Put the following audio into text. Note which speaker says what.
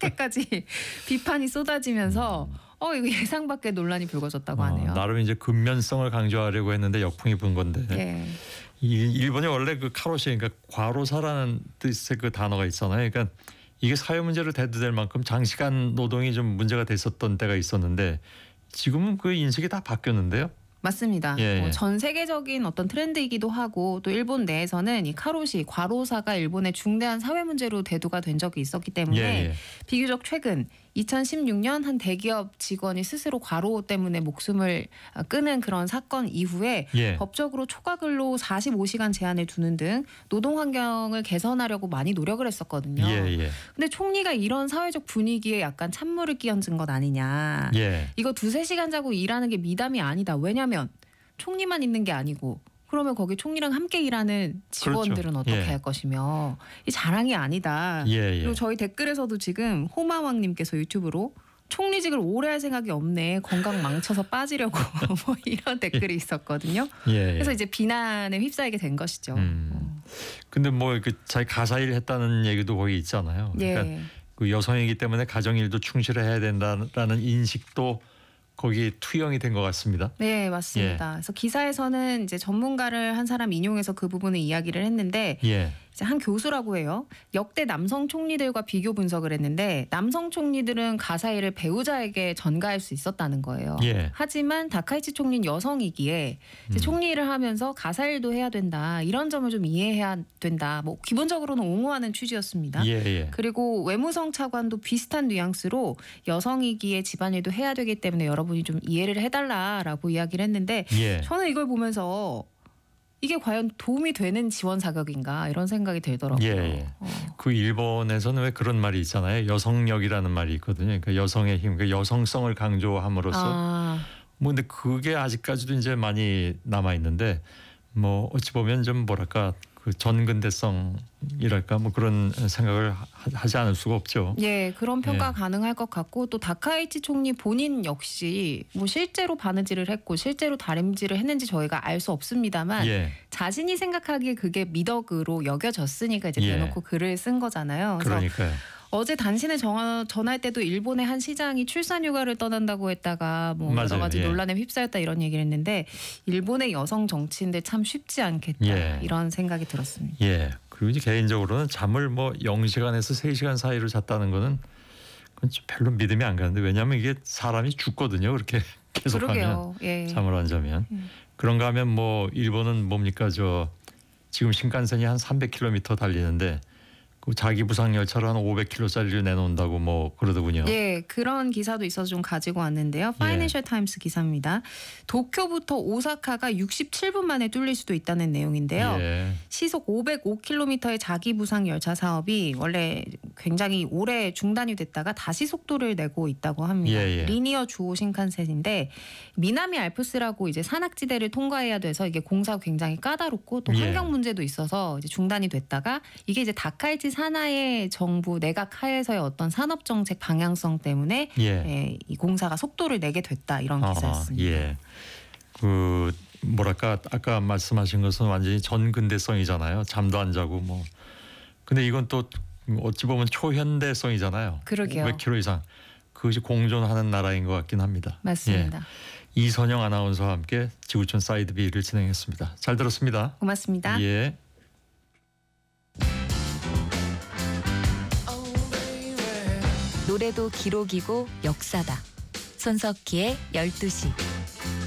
Speaker 1: 이렇게까지 비판이 쏟아지면서 이거 예상 밖의 논란이 불거졌다고 하네요.
Speaker 2: 나름 이제 근면성을 강조하려고 했는데 역풍이 분 건데.
Speaker 1: 예.
Speaker 2: 일본이 원래 그 카로시 그러니까 과로사라는 뜻의 그 단어가 있잖아요. 그러니까 이게 사회 문제로 대두될 만큼 장시간 노동이 좀 문제가 됐었던 때가 있었는데 지금은 그 인식이 다 바뀌었는데요.
Speaker 1: 맞습니다.
Speaker 2: 예.
Speaker 1: 전 세계적인 어떤 트렌드이기도 하고 또 일본 내에서는 이 카로시, 과로사가 일본의 중대한 사회 문제로 대두가 된 적이 있었기 때문에
Speaker 2: 예.
Speaker 1: 비교적 최근 2016년 한 대기업 직원이 스스로 과로 때문에 목숨을 끊은 그런 사건 이후에
Speaker 2: 예.
Speaker 1: 법적으로 초과근로 45시간 제한을 두는 등 노동 환경을 개선하려고 많이 노력을 했었거든요.
Speaker 2: 예.
Speaker 1: 근데 총리가 이런 사회적 분위기에 약간 찬물을 끼얹은 것 아니냐.
Speaker 2: 예.
Speaker 1: 이거 2-3시간 자고 일하는 게 미담이 아니다. 왜냐하면 총리만 있는 게 아니고 그러면 거기 총리랑 함께 일하는 직원들은
Speaker 2: 그렇죠.
Speaker 1: 어떻게
Speaker 2: 예.
Speaker 1: 할 것이며 이 자랑이 아니다.
Speaker 2: 예.
Speaker 1: 그리고 저희 댓글에서도 지금 호마왕님께서 유튜브로 총리직을 오래 할 생각이 없네. 건강 망쳐서 빠지려고 뭐 이런 댓글이 있었거든요.
Speaker 2: 예.
Speaker 1: 그래서 이제 비난에 휩싸이게 된 것이죠.
Speaker 2: 근데 뭐 그 자기 가사일 했다는 얘기도 거기 있잖아요. 그러니까
Speaker 1: 예.
Speaker 2: 그 여성이기 때문에 가정일도 충실해야 된다라는 인식도 거기에 투영이 된 것 같습니다.
Speaker 1: 네, 맞습니다. 그래서 기사에서는 이제 전문가를 한 사람 인용해서 그 부분을 이야기를 했는데
Speaker 2: 예.
Speaker 1: 이제 한 교수라고 해요. 역대 남성 총리들과 비교 분석을 했는데 남성 총리들은 가사 일을 배우자에게 전가할 수 있었다는 거예요.
Speaker 2: 예.
Speaker 1: 하지만 다카이치 총리는 여성이기에 이제 총리 일을 하면서 가사 일도 해야 된다. 이런 점을 좀 이해해야 된다. 뭐 기본적으로는 옹호하는 취지였습니다.
Speaker 2: 예.
Speaker 1: 그리고 외무성 차관도 비슷한 뉘앙스로 여성이기에 집안일도 해야 되기 때문에 여러분이 좀 이해를 해달라라고 이야기를 했는데
Speaker 2: 예.
Speaker 1: 저는 이걸 보면서 이게 과연 도움이 되는 지원 사격인가 이런 생각이 들더라고요.
Speaker 2: 예. 그 일본에서는 왜 그런 말이 있잖아요. 여성력이라는 말이 있거든요. 그러니까 여성의 힘, 그 여성성을 강조함으로써 뭐 근데 그게 아직까지도 이제 많이 남아 있는데 뭐 어찌 보면 좀 뭐랄까 그 전근대성이랄까 뭐 그런 생각을 하지 않을 수가 없죠.
Speaker 1: 예, 그런 평가
Speaker 2: 예.
Speaker 1: 가능할 것 같고 또 다카이치 총리 본인 역시 뭐 실제로 바느질을 했고 실제로 다림질을 했는지 저희가 알 수 없습니다만
Speaker 2: 예.
Speaker 1: 자신이 생각하기에 그게 미덕으로 여겨졌으니까 이제
Speaker 2: 예.
Speaker 1: 대놓고 글을 쓴 거잖아요. 그래서
Speaker 2: 그러니까요.
Speaker 1: 어제 단신에 전할 때도 일본의 한 시장이 출산휴가를 떠난다고 했다가 뭐
Speaker 2: 맞아요.
Speaker 1: 여러 가지
Speaker 2: 예.
Speaker 1: 논란에 휩싸였다 이런 얘기를 했는데 일본의 여성 정치인들 참 쉽지 않겠다
Speaker 2: 예.
Speaker 1: 이런 생각이 들었습니다.
Speaker 2: 예. 그리고 이제 개인적으로는 잠을 뭐 0시간에서 3시간 사이로 잤다는 거는 그건 좀 별로 믿음이 안 가는데 왜냐하면 이게 사람이 죽거든요. 그렇게 계속하면
Speaker 1: 그러게요. 예.
Speaker 2: 잠을 안 자면. 그런가 하면 뭐 일본은 뭡니까 지금 신칸센이 한 300km 달리는데 그 자기 부상 열차로 한 500km짜리를 내놓는다고 뭐 그러더군요.
Speaker 1: 예, 그런 기사도 있어서 좀 가지고 왔는데요. 파이낸셜 타임스 기사입니다. 도쿄부터 오사카가 67분 만에 뚫릴 수도 있다는 내용인데요.
Speaker 2: 예.
Speaker 1: 시속 505km의 자기 부상 열차 사업이 원래 굉장히 오래 중단이 됐다가 다시 속도를 내고 있다고 합니다.
Speaker 2: 예.
Speaker 1: 리니어 주오 신칸센인데 미나미 알프스라고 이제 산악지대를 통과해야 돼서 이게 공사가 굉장히 까다롭고 또
Speaker 2: 예.
Speaker 1: 환경 문제도 있어서 이제 중단이 됐다가 이게 이제 다카이치 산하의 정부 내각 하에서의 어떤 산업 정책 방향성 때문에 이 공사가 속도를 내게 됐다 이런 기사였습니다.
Speaker 2: 예. 그 뭐랄까 아까 말씀하신 것은 완전히 전근대성이잖아요. 잠도 안 자고 뭐. 근데 이건 또 어찌 보면 초현대성이잖아요.
Speaker 1: 그러게요.
Speaker 2: 500km 이상. 그것이 공존하는 나라인 것 같긴 합니다.
Speaker 1: 맞습니다.
Speaker 2: 예. 이선영 아나운서와 함께 지구촌 사이드 B를 진행했습니다. 잘 들었습니다.
Speaker 1: 고맙습니다.
Speaker 2: 예.
Speaker 3: 노래도 기록이고 역사다. 손석희의 12시.